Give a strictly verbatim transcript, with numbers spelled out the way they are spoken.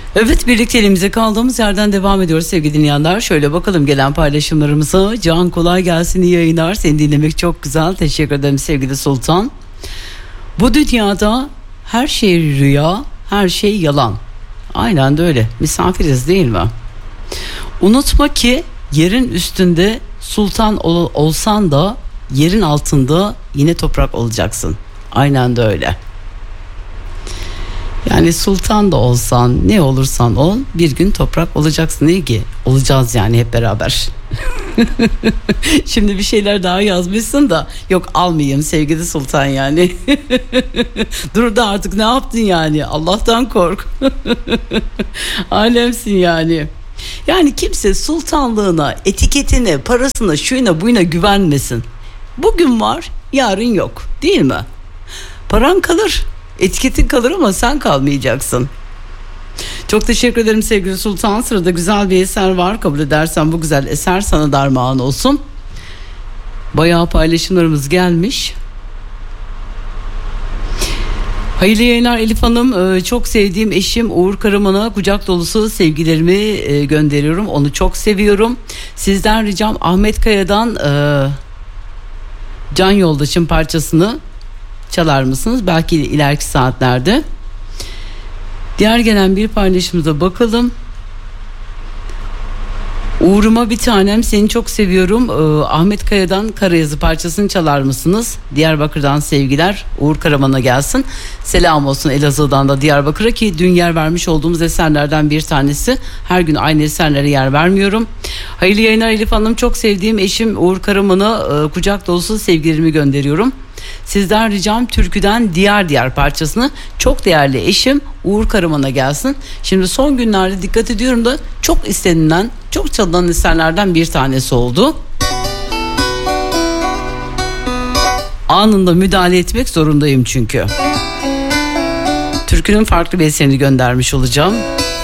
Evet, birlikteliğimize kaldığımız yerden devam ediyoruz sevgili dinleyenler. Şöyle bakalım gelen paylaşımlarımıza. Can, kolay gelsin, iyi yayınlar. Seni dinlemek çok güzel. Teşekkür ederim sevgili Sultan. Bu dünyada her şey rüya, her şey yalan. Aynen de öyle. Misafiriz değil mi? Unutma ki yerin üstünde sultan ol- olsan da yerin altında yine toprak olacaksın. Aynen de öyle. Yani sultan da olsan, ne olursan ol, bir gün toprak olacaksın. Ne ki? Olacağız yani hep beraber. Şimdi bir şeyler daha yazmışsın da yok, almayayım sevgili sultan yani. Dur da artık, ne yaptın yani? Allah'tan kork. Alemsin yani. Yani kimse sultanlığına, etiketine, parasına, şuyuna buyuna güvenmesin. Bugün var, yarın yok, değil mi? Paran kalır, etiketin kalır ama sen kalmayacaksın. Çok teşekkür ederim sevgili Sultan. Sırada güzel bir eser var. Kabul edersen bu güzel eser sana darmağan olsun. Bayağı paylaşımlarımız gelmiş. Hayırlı yayınlar Elif Hanım. Çok sevdiğim eşim Uğur Karaman'a kucak dolusu sevgilerimi gönderiyorum. Onu çok seviyorum. Sizden ricam Ahmet Kaya'dan Can Yoldaşım parçasını çalar mısınız? Belki ileriki saatlerde. Diğer gelen bir paylaşımıza bakalım. Uğur'uma bir tanem, seni çok seviyorum. Ee, Ahmet Kaya'dan Karayazı parçasını çalar mısınız? Diyarbakır'dan sevgiler. Uğur Karaman'a gelsin. Selam olsun Elazığ'dan da Diyarbakır'a, ki dün yer vermiş olduğumuz eserlerden bir tanesi. Her gün aynı eserlere yer vermiyorum. Hayırlı yayınlar Elif Hanım. Çok sevdiğim eşim Uğur Karaman'a e, kucak dolusu sevgilerimi gönderiyorum. Sizden ricam türküden Diyar Diyar parçasını çok değerli eşim Uğur Karaman'a gelsin. Şimdi son günlerde dikkat ediyorum da çok istenilen, çok çalınan eserlerden bir tanesi oldu. Anında müdahale etmek zorundayım çünkü. Türkünün farklı bir eserini göndermiş olacağım.